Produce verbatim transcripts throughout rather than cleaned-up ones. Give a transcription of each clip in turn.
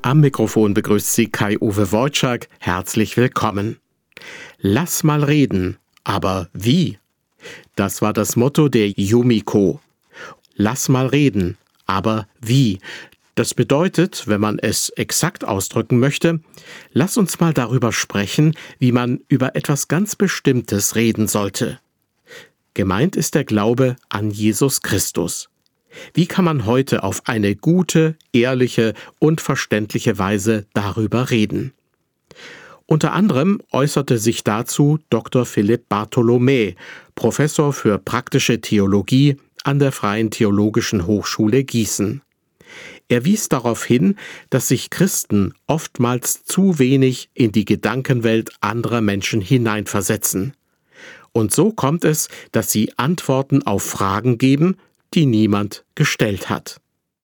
Am Mikrofon begrüßt Sie Kai-Uwe Wojczak. Herzlich willkommen. Lass mal reden, aber wie? Das war das Motto der Yumiko. Lass mal reden, aber wie? Das bedeutet, wenn man es exakt ausdrücken möchte, lass uns mal darüber sprechen, wie man über etwas ganz Bestimmtes reden sollte. Gemeint ist der Glaube an Jesus Christus. Wie kann man heute auf eine gute, ehrliche und verständliche Weise darüber reden? Unter anderem äußerte sich dazu Doktor Philipp Bartholomä, Professor für praktische Theologie an der Freien Theologischen Hochschule Gießen. Er wies darauf hin, dass sich Christen oftmals zu wenig in die Gedankenwelt anderer Menschen hineinversetzen. Und so kommt es, dass sie Antworten auf Fragen geben, die niemand gestellt hat.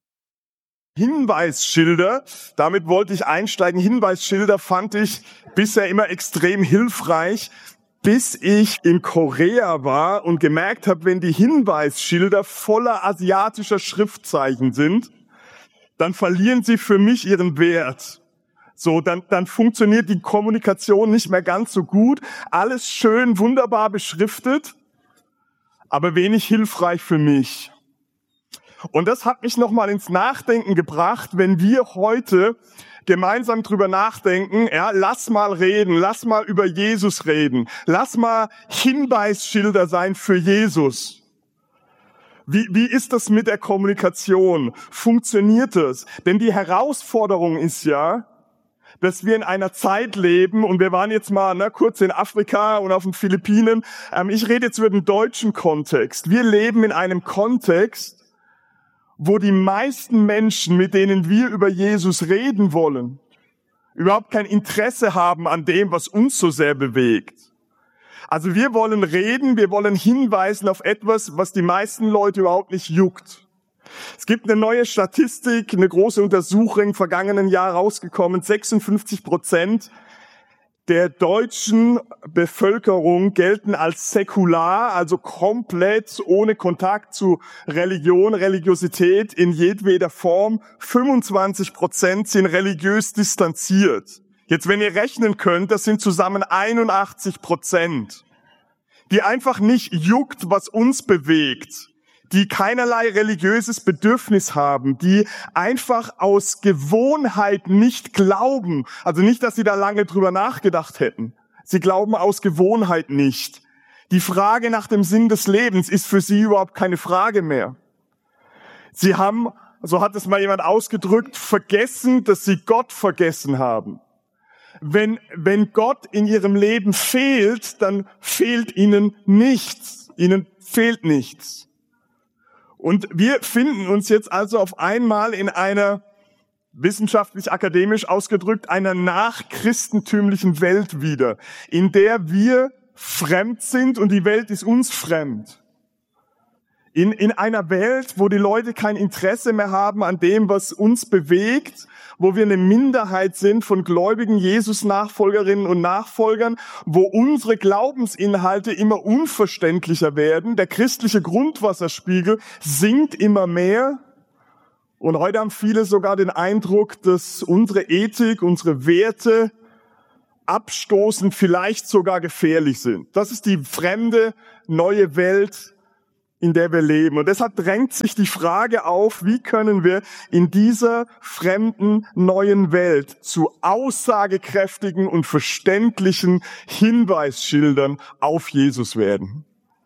Hinweisschilder, damit wollte ich einsteigen. Hinweisschilder fand ich bisher immer extrem hilfreich, bis ich in Korea war und gemerkt habe, wenn die Hinweisschilder voller asiatischer Schriftzeichen sind, dann verlieren sie für mich ihren Wert. So, dann, dann funktioniert die Kommunikation nicht mehr ganz so gut. Alles schön, wunderbar beschriftet, aber wenig hilfreich für mich. Und das hat mich nochmal ins Nachdenken gebracht, wenn wir heute gemeinsam drüber nachdenken, ja, lass mal reden, lass mal über Jesus reden, lass mal Hinweisschilder sein für Jesus. Wie, wie ist das mit der Kommunikation? Funktioniert das? Denn die Herausforderung ist ja, dass wir in einer Zeit leben, und wir waren jetzt mal ne, kurz in Afrika und auf den Philippinen. Ähm, ich rede jetzt über den deutschen Kontext. Wir leben in einem Kontext, wo die meisten Menschen, mit denen wir über Jesus reden wollen, überhaupt kein Interesse haben an dem, was uns so sehr bewegt. Also wir wollen reden, wir wollen hinweisen auf etwas, was die meisten Leute überhaupt nicht juckt. Es gibt eine neue Statistik, eine große Untersuchung im vergangenen Jahr rausgekommen. sechsundfünfzig Prozent der deutschen Bevölkerung gelten als säkular, also komplett ohne Kontakt zu Religion, Religiosität in jedweder Form. fünfundzwanzig Prozent sind religiös distanziert. Jetzt, wenn ihr rechnen könnt, das sind zusammen einundachtzig Prozent, die einfach nicht juckt, was uns bewegt, die keinerlei religiöses Bedürfnis haben, die einfach aus Gewohnheit nicht glauben. Also nicht, dass sie da lange drüber nachgedacht hätten. Sie glauben aus Gewohnheit nicht. Die Frage nach dem Sinn des Lebens ist für sie überhaupt keine Frage mehr. Sie haben, so hat es mal jemand ausgedrückt, vergessen, dass sie Gott vergessen haben. Wenn, wenn Gott in ihrem Leben fehlt, dann fehlt ihnen nichts. Ihnen fehlt nichts. Und wir finden uns jetzt also auf einmal in einer, wissenschaftlich-akademisch ausgedrückt, einer nachchristentümlichen Welt wieder, in der wir fremd sind und die Welt ist uns fremd. In, in einer Welt, wo die Leute kein Interesse mehr haben an dem, was uns bewegt, wo wir eine Minderheit sind von gläubigen Jesus-Nachfolgerinnen und Nachfolgern, wo unsere Glaubensinhalte immer unverständlicher werden, der christliche Grundwasserspiegel sinkt immer mehr. Und heute haben viele sogar den Eindruck, dass unsere Ethik, unsere Werte abstoßend, vielleicht sogar gefährlich sind. Das ist die fremde, neue Welt, in der wir leben. Und deshalb drängt sich die Frage auf, wie können wir in dieser fremden, neuen Welt zu aussagekräftigen und verständlichen Hinweisschildern auf Jesus werden.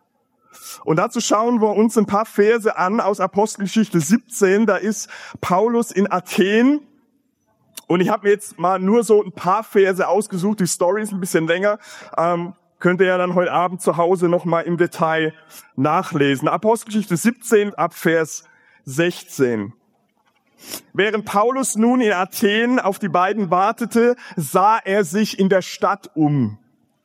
Und dazu schauen wir uns ein paar Verse an aus Apostelgeschichte siebzehn. Da ist Paulus in Athen. Und ich habe mir jetzt mal nur so ein paar Verse ausgesucht. Die Story ist ein bisschen länger. Ähm, Könnt ihr ja dann heute Abend zu Hause nochmal im Detail nachlesen. Apostelgeschichte siebzehn ab Vers sechzehn. Während Paulus nun in Athen auf die beiden wartete, sah er sich in der Stadt um.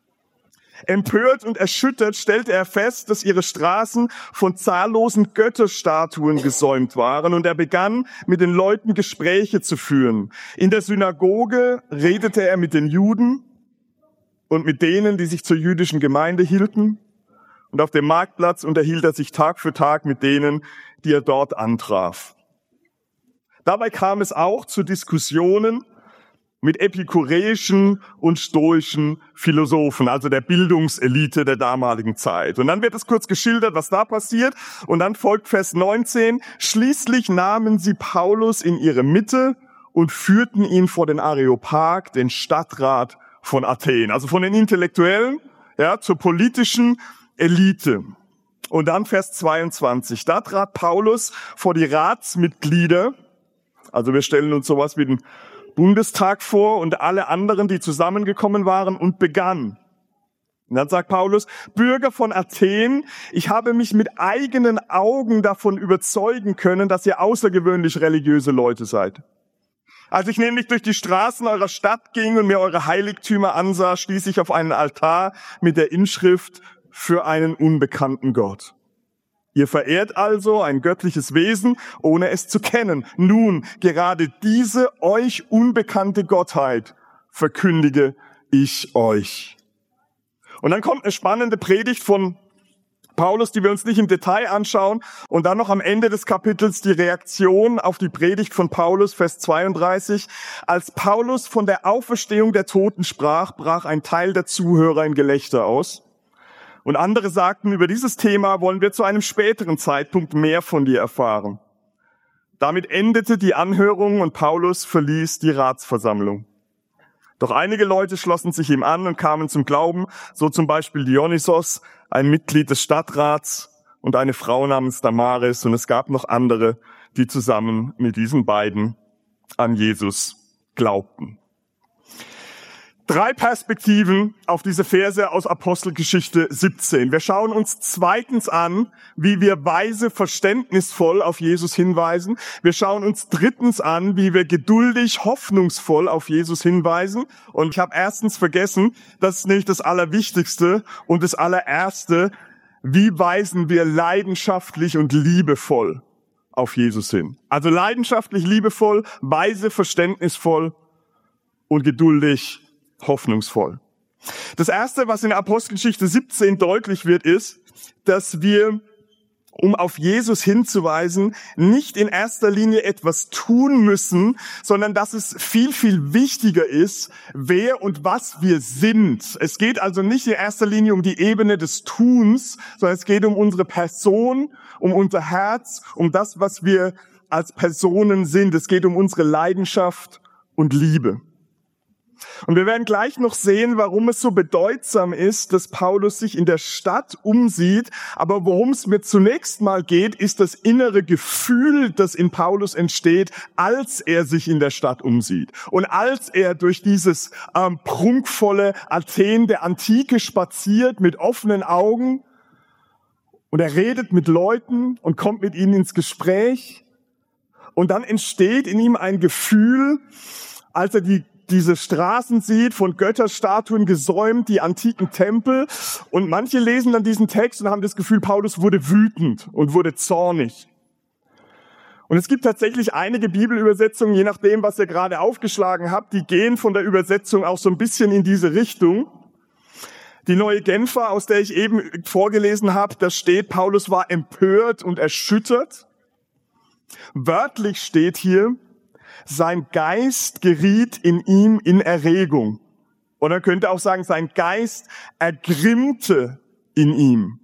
Empört und erschüttert stellte er fest, dass ihre Straßen von zahllosen Götterstatuen gesäumt waren, und er begann, mit den Leuten Gespräche zu führen. In der Synagoge redete er mit den Juden und mit denen, die sich zur jüdischen Gemeinde hielten. Und auf dem Marktplatz unterhielt er sich Tag für Tag mit denen, die er dort antraf. Dabei kam es auch zu Diskussionen mit epikureischen und stoischen Philosophen, also der Bildungselite der damaligen Zeit. Und dann wird es kurz geschildert, was da passiert. Und dann folgt Vers neunzehn. Schließlich nahmen sie Paulus in ihre Mitte und führten ihn vor den Areopag, den Stadtrat von Athen. Also von den Intellektuellen, ja, zur politischen Elite. Und dann Vers zweiundzwanzig. Da trat Paulus vor die Ratsmitglieder. Also wir stellen uns sowas wie den Bundestag vor und alle anderen, die zusammengekommen waren, und begann. Und dann sagt Paulus: Bürger von Athen, ich habe mich mit eigenen Augen davon überzeugen können, dass ihr außergewöhnlich religiöse Leute seid. Als ich nämlich durch die Straßen eurer Stadt ging und mir eure Heiligtümer ansah, stieß ich auf einen Altar mit der Inschrift: für einen unbekannten Gott. Ihr verehrt also ein göttliches Wesen, ohne es zu kennen. Nun, gerade diese euch unbekannte Gottheit verkündige ich euch. Und dann kommt eine spannende Predigt von Paulus, die wir uns nicht im Detail anschauen. Und dann noch am Ende des Kapitels die Reaktion auf die Predigt von Paulus, Vers zweiunddreißig. Als Paulus von der Auferstehung der Toten sprach, brach ein Teil der Zuhörer in Gelächter aus. Und andere sagten, über dieses Thema wollen wir zu einem späteren Zeitpunkt mehr von dir erfahren. Damit endete die Anhörung und Paulus verließ die Ratsversammlung. Doch einige Leute schlossen sich ihm an und kamen zum Glauben, so zum Beispiel Dionysos, ein Mitglied des Stadtrats, und eine Frau namens Damaris, und es gab noch andere, die zusammen mit diesen beiden an Jesus glaubten. Drei Perspektiven auf diese Verse aus Apostelgeschichte siebzehn. Wir schauen uns zweitens an, wie wir weise, verständnisvoll auf Jesus hinweisen. Wir schauen uns drittens an, wie wir geduldig, hoffnungsvoll auf Jesus hinweisen. Und ich habe erstens vergessen, das ist nämlich das Allerwichtigste und das Allererste: Wie weisen wir leidenschaftlich und liebevoll auf Jesus hin? Also leidenschaftlich, liebevoll, weise, verständnisvoll und geduldig, hoffnungsvoll. Das Erste, was in Apostelgeschichte siebzehn deutlich wird, ist, dass wir, um auf Jesus hinzuweisen, nicht in erster Linie etwas tun müssen, sondern dass es viel, viel wichtiger ist, wer und was wir sind. Es geht also nicht in erster Linie um die Ebene des Tuns, sondern es geht um unsere Person, um unser Herz, um das, was wir als Personen sind. Es geht um unsere Leidenschaft und Liebe. Und wir werden gleich noch sehen, warum es so bedeutsam ist, dass Paulus sich in der Stadt umsieht. Aber worum es mir zunächst mal geht, ist das innere Gefühl, das in Paulus entsteht, als er sich in der Stadt umsieht. Und als er durch dieses ähm, prunkvolle Athen der Antike spaziert mit offenen Augen. Und er redet mit Leuten und kommt mit ihnen ins Gespräch. Und dann entsteht in ihm ein Gefühl, als er die diese Straßen sieht, von Götterstatuen gesäumt, die antiken Tempel. Und manche lesen dann diesen Text und haben das Gefühl, Paulus wurde wütend und wurde zornig. Und es gibt tatsächlich einige Bibelübersetzungen, je nachdem, was ihr gerade aufgeschlagen habt, die gehen von der Übersetzung auch so ein bisschen in diese Richtung. Die Neue Genfer, aus der ich eben vorgelesen habe, da steht, Paulus war empört und erschüttert. Wörtlich steht hier, sein Geist geriet in ihm in Erregung. Oder man könnte auch sagen, sein Geist ergrimmte in ihm.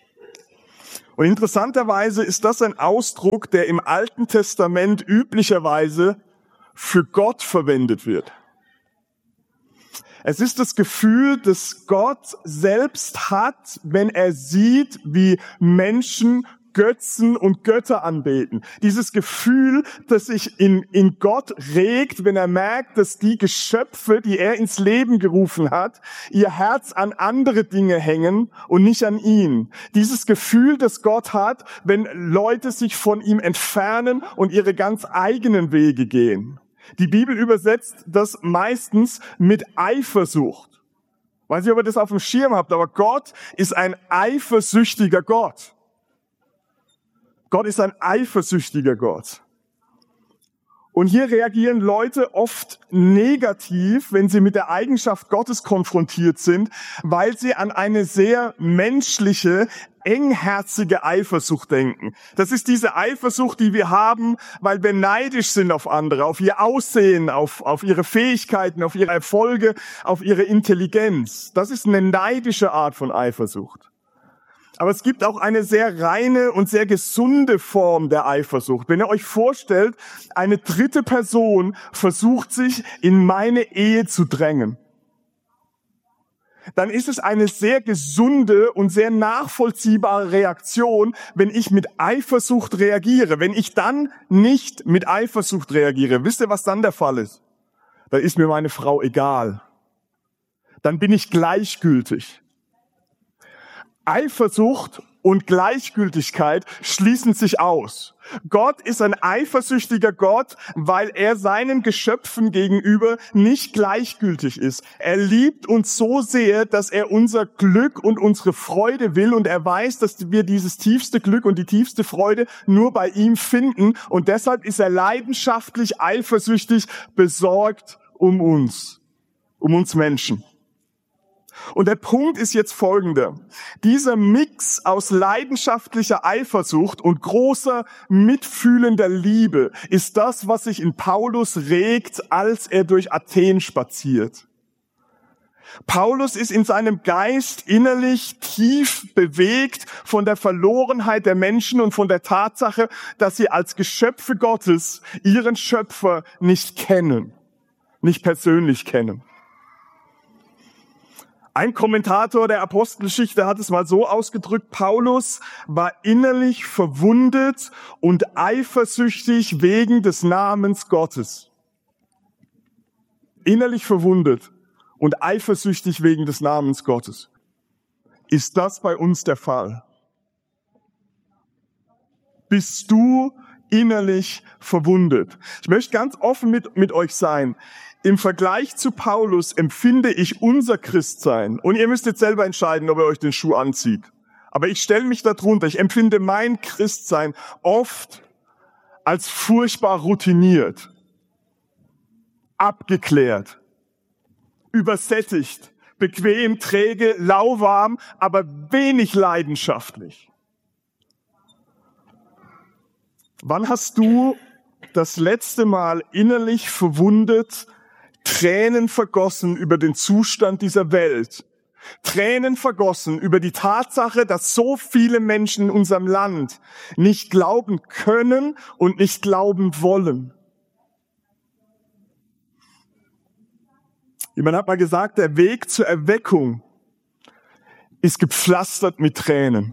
Und interessanterweise ist das ein Ausdruck, der im Alten Testament üblicherweise für Gott verwendet wird. Es ist das Gefühl, das Gott selbst hat, wenn er sieht, wie Menschen Götzen und Götter anbeten. Dieses Gefühl, das sich in, in Gott regt, wenn er merkt, dass die Geschöpfe, die er ins Leben gerufen hat, ihr Herz an andere Dinge hängen und nicht an ihn. Dieses Gefühl, das Gott hat, wenn Leute sich von ihm entfernen und ihre ganz eigenen Wege gehen. Die Bibel übersetzt das meistens mit Eifersucht. Weiß nicht, ob ihr das auf dem Schirm habt, aber Gott ist ein eifersüchtiger Gott. Gott ist ein eifersüchtiger Gott. Und hier reagieren Leute oft negativ, wenn sie mit der Eigenschaft Gottes konfrontiert sind, weil sie an eine sehr menschliche, engherzige Eifersucht denken. Das ist diese Eifersucht, die wir haben, weil wir neidisch sind auf andere, auf ihr Aussehen, auf, auf ihre Fähigkeiten, auf ihre Erfolge, auf ihre Intelligenz. Das ist eine neidische Art von Eifersucht. Aber es gibt auch eine sehr reine und sehr gesunde Form der Eifersucht. Wenn ihr euch vorstellt, eine dritte Person versucht sich in meine Ehe zu drängen, dann ist es eine sehr gesunde und sehr nachvollziehbare Reaktion, wenn ich mit Eifersucht reagiere. Wenn ich dann nicht mit Eifersucht reagiere, wisst ihr, was dann der Fall ist? Dann ist mir meine Frau egal. Dann bin ich gleichgültig. Eifersucht und Gleichgültigkeit schließen sich aus. Gott ist ein eifersüchtiger Gott, weil er seinen Geschöpfen gegenüber nicht gleichgültig ist. Er liebt uns so sehr, dass er unser Glück und unsere Freude will, und er weiß, dass wir dieses tiefste Glück und die tiefste Freude nur bei ihm finden, und deshalb ist er leidenschaftlich, eifersüchtig, besorgt um uns, um uns Menschen. Und der Punkt ist jetzt folgender. Dieser Mix aus leidenschaftlicher Eifersucht und großer, mitfühlender Liebe ist das, was sich in Paulus regt, als er durch Athen spaziert. Paulus ist in seinem Geist innerlich tief bewegt von der Verlorenheit der Menschen und von der Tatsache, dass sie als Geschöpfe Gottes ihren Schöpfer nicht kennen, nicht persönlich kennen. Ein Kommentator der Apostelgeschichte hat es mal so ausgedrückt: Paulus war innerlich verwundet und eifersüchtig wegen des Namens Gottes. Innerlich verwundet und eifersüchtig wegen des Namens Gottes. Ist das bei uns der Fall? Bist du innerlich verwundet? Ich möchte ganz offen mit, mit euch sein. Im Vergleich zu Paulus empfinde ich unser Christsein, und ihr müsst jetzt selber entscheiden, ob ihr euch den Schuh anzieht, aber ich stelle mich da drunter, ich empfinde mein Christsein oft als furchtbar routiniert, abgeklärt, übersättigt, bequem, träge, lauwarm, aber wenig leidenschaftlich. Wann hast du das letzte Mal innerlich verwundet Tränen vergossen über den Zustand dieser Welt? Tränen vergossen über die Tatsache, dass so viele Menschen in unserem Land nicht glauben können und nicht glauben wollen. Jemand hat mal gesagt, der Weg zur Erweckung ist gepflastert mit Tränen.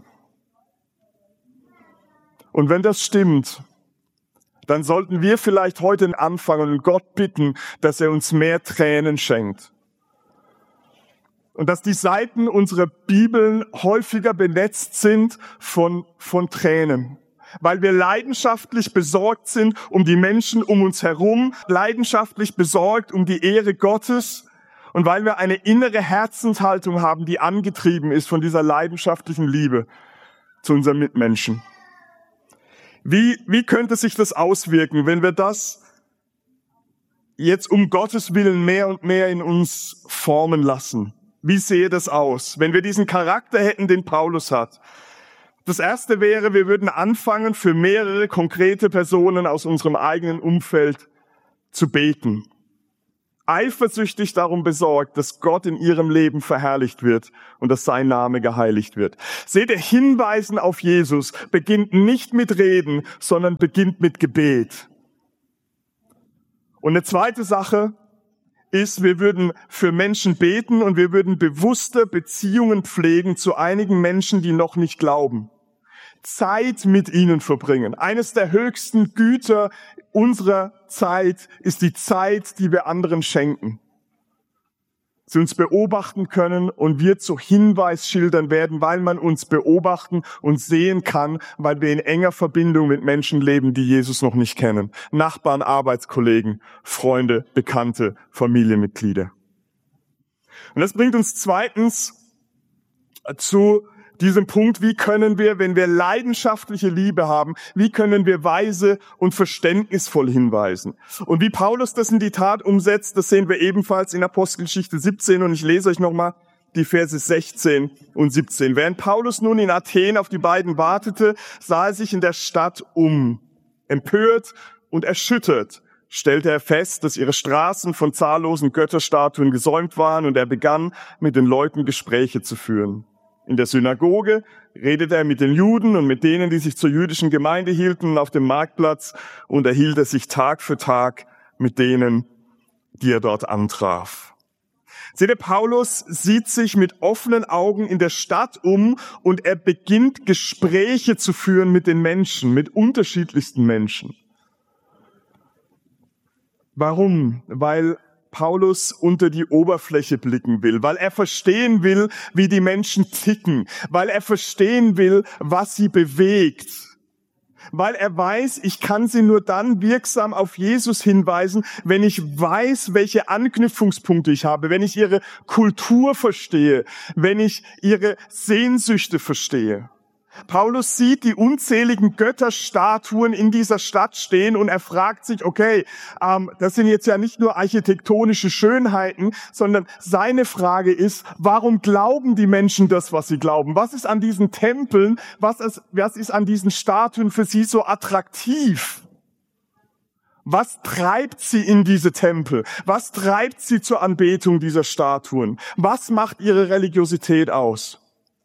Und wenn das stimmt, dann sollten wir vielleicht heute anfangen und Gott bitten, dass er uns mehr Tränen schenkt. Und dass die Seiten unserer Bibeln häufiger benetzt sind von, von Tränen. Weil wir leidenschaftlich besorgt sind um die Menschen um uns herum, leidenschaftlich besorgt um die Ehre Gottes, und weil wir eine innere Herzenshaltung haben, die angetrieben ist von dieser leidenschaftlichen Liebe zu unseren Mitmenschen. Wie, wie könnte sich das auswirken, wenn wir das jetzt um Gottes Willen mehr und mehr in uns formen lassen? Wie sähe das aus, wenn wir diesen Charakter hätten, den Paulus hat? Das erste wäre, wir würden anfangen, für mehrere konkrete Personen aus unserem eigenen Umfeld zu beten. Eifersüchtig darum besorgt, dass Gott in ihrem Leben verherrlicht wird und dass sein Name geheiligt wird. Seht ihr, Hinweisen auf Jesus beginnt nicht mit Reden, sondern beginnt mit Gebet. Und eine zweite Sache ist, wir würden für Menschen beten und wir würden bewusste Beziehungen pflegen zu einigen Menschen, die noch nicht glauben. Zeit mit ihnen verbringen. Eines der höchsten Güter unserer Zeit ist die Zeit, die wir anderen schenken. Sie uns beobachten können und wir zu Hinweisschildern werden, weil man uns beobachten und sehen kann, weil wir in enger Verbindung mit Menschen leben, die Jesus noch nicht kennen. Nachbarn, Arbeitskollegen, Freunde, Bekannte, Familienmitglieder. Und das bringt uns zweitens zu diesem Punkt: Wie können wir, wenn wir leidenschaftliche Liebe haben, wie können wir weise und verständnisvoll hinweisen? Und wie Paulus das in die Tat umsetzt, das sehen wir ebenfalls in Apostelgeschichte siebzehn, und ich lese euch nochmal die Verse sechzehn und siebzehn. Während Paulus nun in Athen auf die beiden wartete, sah er sich in der Stadt um. Empört und erschüttert stellte er fest, dass ihre Straßen von zahllosen Götterstatuen gesäumt waren, und er begann, mit den Leuten Gespräche zu führen. In der Synagoge redete er mit den Juden und mit denen, die sich zur jüdischen Gemeinde hielten, und auf dem Marktplatz unterhielt er sich Tag für Tag mit denen, die er dort antraf. Seht ihr, Paulus sieht sich mit offenen Augen in der Stadt um und er beginnt Gespräche zu führen mit den Menschen, mit unterschiedlichsten Menschen. Warum? Weil Paulus unter die Oberfläche blicken will, weil er verstehen will, wie die Menschen ticken, weil er verstehen will, was sie bewegt, weil er weiß, ich kann sie nur dann wirksam auf Jesus hinweisen, wenn ich weiß, welche Anknüpfungspunkte ich habe, wenn ich ihre Kultur verstehe, wenn ich ihre Sehnsüchte verstehe. Paulus sieht die unzähligen Götterstatuen in dieser Stadt stehen und er fragt sich, okay, ähm, das sind jetzt ja nicht nur architektonische Schönheiten, sondern seine Frage ist, warum glauben die Menschen das, was sie glauben? Was ist an diesen Tempeln, was ist, was ist an diesen Statuen für sie so attraktiv? Was treibt sie in diese Tempel? Was treibt sie zur Anbetung dieser Statuen? Was macht ihre Religiosität aus?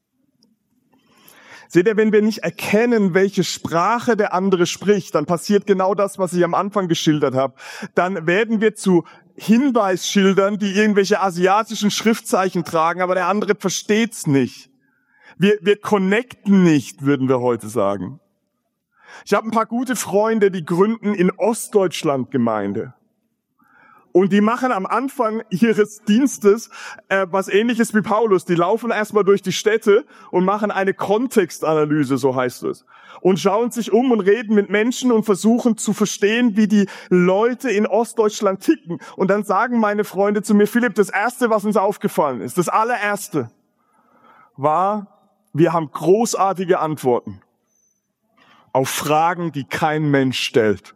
Seht ihr, wenn wir nicht erkennen, welche Sprache der andere spricht, dann passiert genau das, was ich am Anfang geschildert habe. Dann werden wir zu Hinweisschildern, die irgendwelche asiatischen Schriftzeichen tragen, aber der andere versteht's nicht. Wir, wir connecten nicht, würden wir heute sagen. Ich habe ein paar gute Freunde, die gründen in Ostdeutschland Gemeinde. Und die machen am Anfang ihres Dienstes äh, was Ähnliches wie Paulus. Die laufen erstmal durch die Städte und machen eine Kontextanalyse, so heißt es. Und schauen sich um und reden mit Menschen und versuchen zu verstehen, wie die Leute in Ostdeutschland ticken. Und dann sagen meine Freunde zu mir, Philipp, das Erste, was uns aufgefallen ist, das allererste, war, wir haben großartige Antworten auf Fragen, die kein Mensch stellt.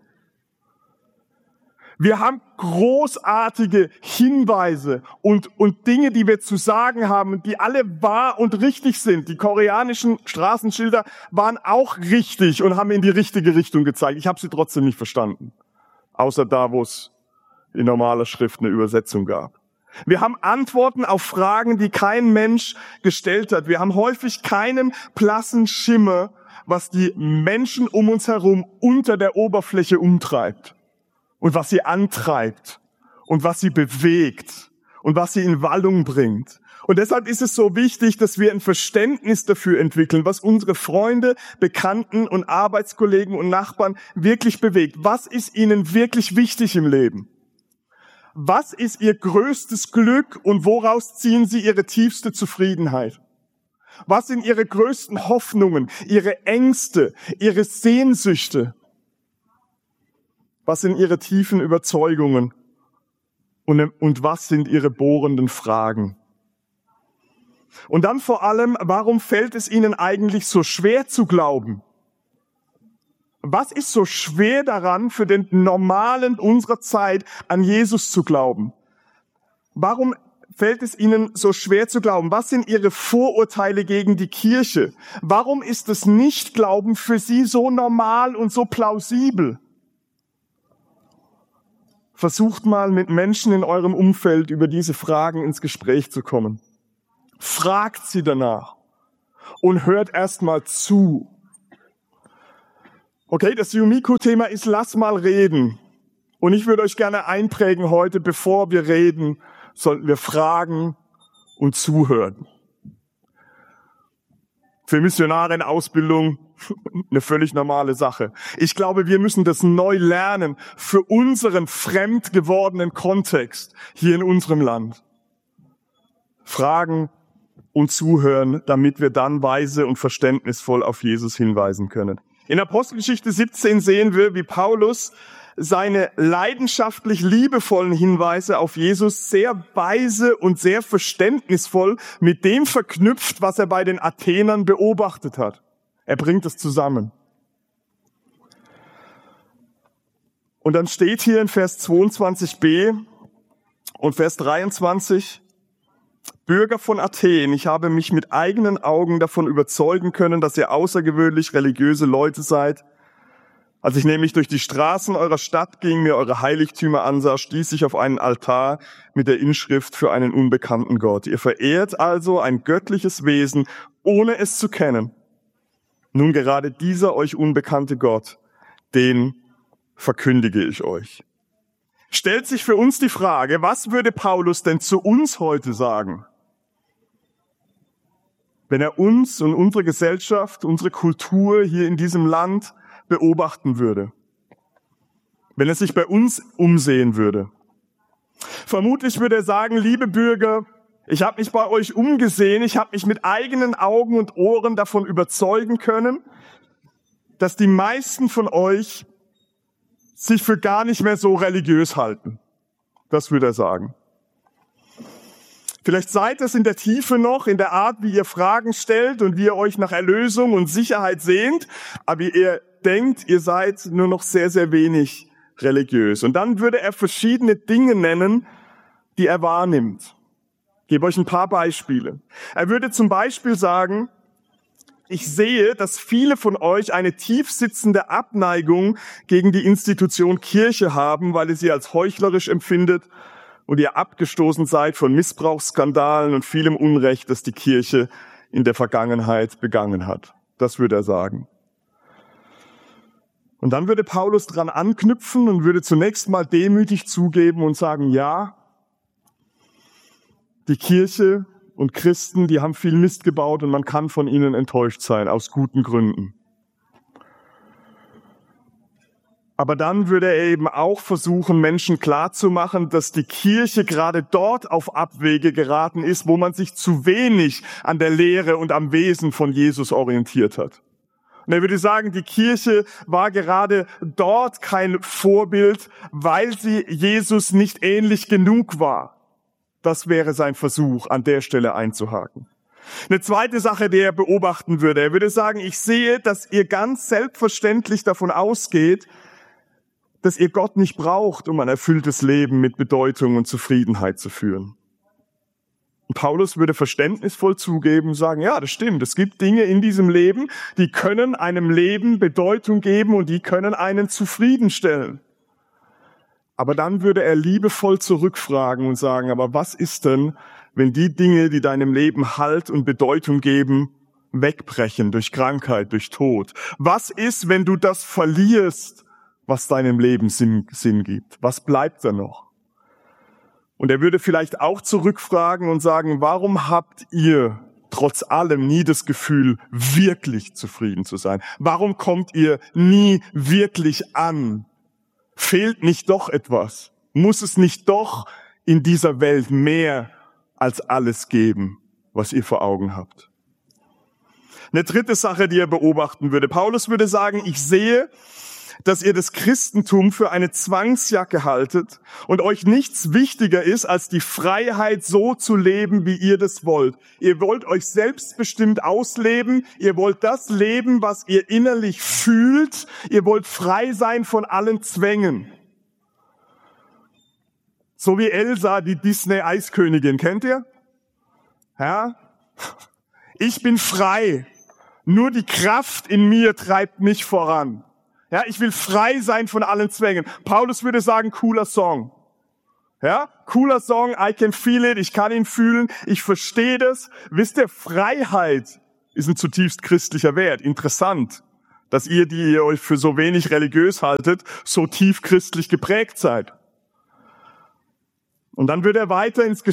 Wir haben großartige Hinweise und, und Dinge, die wir zu sagen haben, die alle wahr und richtig sind. Die koreanischen Straßenschilder waren auch richtig und haben in die richtige Richtung gezeigt. Ich habe sie trotzdem nicht verstanden. Außer da, wo es in normaler Schrift eine Übersetzung gab. Wir haben Antworten auf Fragen, die kein Mensch gestellt hat. Wir haben häufig keinen blassen Schimmer, was die Menschen um uns herum unter der Oberfläche umtreibt. Und was sie antreibt und was sie bewegt und was sie in Wallung bringt. Und deshalb ist es so wichtig, dass wir ein Verständnis dafür entwickeln, was unsere Freunde, Bekannten und Arbeitskollegen und Nachbarn wirklich bewegt. Was ist ihnen wirklich wichtig im Leben? Was ist ihr größtes Glück und woraus ziehen sie ihre tiefste Zufriedenheit? Was sind ihre größten Hoffnungen, ihre Ängste, ihre Sehnsüchte? Was sind ihre tiefen Überzeugungen und, und was sind ihre bohrenden Fragen? Und dann vor allem, warum fällt es ihnen eigentlich so schwer zu glauben? Was ist so schwer daran, für den Normalen unserer Zeit an Jesus zu glauben? Warum fällt es ihnen so schwer zu glauben? Was sind ihre Vorurteile gegen die Kirche? Warum ist das Nichtglauben für sie so normal und so plausibel? Versucht mal mit Menschen in eurem Umfeld über diese Fragen ins Gespräch zu kommen. Fragt sie danach und hört erst mal zu. Okay, das Yumiko-Thema ist lass mal reden. Und ich würde euch gerne einprägen heute, bevor wir reden, sollten wir fragen und zuhören. Für Missionare in Ausbildung eine völlig normale Sache. Ich glaube, wir müssen das neu lernen für unseren fremd gewordenen Kontext hier in unserem Land. Fragen und zuhören, damit wir dann weise und verständnisvoll auf Jesus hinweisen können. In Apostelgeschichte siebzehn sehen wir, wie Paulus seine leidenschaftlich liebevollen Hinweise auf Jesus sehr weise und sehr verständnisvoll mit dem verknüpft, was er bei den Athenern beobachtet hat. Er bringt es zusammen. Und dann steht hier in Vers zweiundzwanzig b und Vers dreiundzwanzig, Bürger von Athen, ich habe mich mit eigenen Augen davon überzeugen können, dass ihr außergewöhnlich religiöse Leute seid. Als ich nämlich durch die Straßen eurer Stadt ging, mir eure Heiligtümer ansah, stieß ich auf einen Altar mit der Inschrift für einen unbekannten Gott. Ihr verehrt also ein göttliches Wesen, ohne es zu kennen. Nun gerade dieser euch unbekannte Gott, den verkündige ich euch. Stellt sich für uns die Frage, was würde Paulus denn zu uns heute sagen, wenn er uns und unsere Gesellschaft, unsere Kultur hier in diesem Land beobachten würde, wenn er sich bei uns umsehen würde? Vermutlich würde er sagen, liebe Bürger, ich habe mich bei euch umgesehen, ich habe mich mit eigenen Augen und Ohren davon überzeugen können, dass die meisten von euch sich für gar nicht mehr so religiös halten. Das würde er sagen. Vielleicht seid es in der Tiefe noch, in der Art, wie ihr Fragen stellt und wie ihr euch nach Erlösung und Sicherheit sehnt, aber ihr denkt, ihr seid nur noch sehr, sehr wenig religiös. Und dann würde er verschiedene Dinge nennen, die er wahrnimmt. Ich gebe euch ein paar Beispiele. Er würde zum Beispiel sagen, ich sehe, dass viele von euch eine tief sitzende Abneigung gegen die Institution Kirche haben, weil ihr sie als heuchlerisch empfindet und ihr abgestoßen seid von Missbrauchsskandalen und vielem Unrecht, das die Kirche in der Vergangenheit begangen hat. Das würde er sagen. Und dann würde Paulus dran anknüpfen und würde zunächst mal demütig zugeben und sagen, ja, die Kirche und Christen, die haben viel Mist gebaut und man kann von ihnen enttäuscht sein, aus guten Gründen. Aber dann würde er eben auch versuchen, Menschen klarzumachen, dass die Kirche gerade dort auf Abwege geraten ist, wo man sich zu wenig an der Lehre und am Wesen von Jesus orientiert hat. Und er würde sagen, die Kirche war gerade dort kein Vorbild, weil sie Jesus nicht ähnlich genug war. Das wäre sein Versuch, an der Stelle einzuhaken. Eine zweite Sache, die er beobachten würde, er würde sagen, ich sehe, dass ihr ganz selbstverständlich davon ausgeht, dass ihr Gott nicht braucht, um ein erfülltes Leben mit Bedeutung und Zufriedenheit zu führen. Und Paulus würde verständnisvoll zugeben und sagen, ja, das stimmt, es gibt Dinge in diesem Leben, die können einem Leben Bedeutung geben und die können einen zufriedenstellen. Aber dann würde er liebevoll zurückfragen und sagen, aber was ist denn, wenn die Dinge, die deinem Leben Halt und Bedeutung geben, wegbrechen durch Krankheit, durch Tod? Was ist, wenn du das verlierst, was deinem Leben Sinn, Sinn gibt? Was bleibt da noch? Und er würde vielleicht auch zurückfragen und sagen, warum habt ihr trotz allem nie das Gefühl, wirklich zufrieden zu sein? Warum kommt ihr nie wirklich an? Fehlt nicht doch etwas? Muss es nicht doch in dieser Welt mehr als alles geben, was ihr vor Augen habt? Eine dritte Sache, die er beobachten würde. Paulus würde sagen, ich sehe, dass ihr das Christentum für eine Zwangsjacke haltet und euch nichts wichtiger ist, als die Freiheit so zu leben, wie ihr das wollt. Ihr wollt euch selbstbestimmt ausleben, ihr wollt das leben, was ihr innerlich fühlt, ihr wollt frei sein von allen Zwängen. So wie Elsa, die Disney-Eiskönigin, kennt ihr? Ja? Ich bin frei, nur die Kraft in mir treibt mich voran. Ja, ich will frei sein von allen Zwängen. Paulus würde sagen, cooler Song. Ja, cooler Song, I can feel it, ich kann ihn fühlen, ich verstehe das. Wisst ihr, Freiheit ist ein zutiefst christlicher Wert. Interessant, dass ihr, die ihr euch für so wenig religiös haltet, so tief christlich geprägt seid. Und dann würde er weiter ins